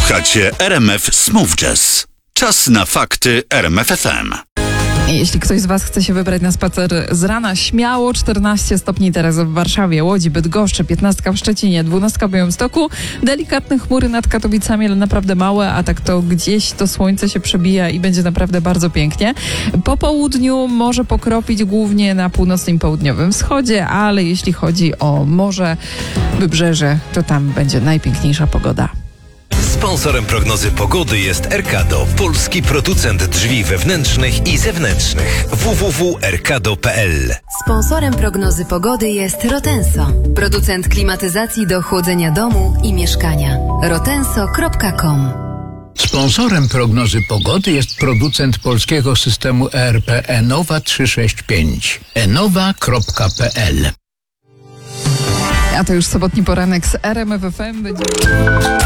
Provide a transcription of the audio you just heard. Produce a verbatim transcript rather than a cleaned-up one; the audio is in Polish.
Słuchacie R M F Smooth Jazz. Czas na fakty R M F F M. Jeśli ktoś z Was chce się wybrać na spacer z rana, śmiało, czternaście stopni teraz w Warszawie, Łodzi, Bydgoszczy, piętnaście w Szczecinie, dwanaście w Białymstoku, delikatne chmury nad Katowicami, ale naprawdę małe, a tak to gdzieś to słońce się przebija i będzie naprawdę bardzo pięknie. Po południu może pokropić głównie na północnym i południowym wschodzie, ale jeśli chodzi o morze, wybrzeże, to tam będzie najpiękniejsza pogoda. Sponsorem prognozy pogody jest Erkado, polski producent drzwi wewnętrznych i zewnętrznych. w w w kropka erkado kropka p l. Sponsorem prognozy pogody jest Rotenso, producent klimatyzacji do chłodzenia domu i mieszkania. rotenso kropka com. Sponsorem prognozy pogody jest producent polskiego systemu E R P Enowa trzysta sześćdziesiąt pięć. enowa kropka p l. A to już sobotni poranek z R M F F M. Będzie...